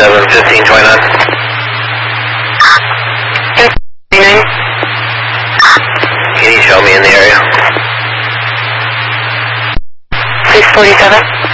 647, 1529. Can you show me in the area? 647.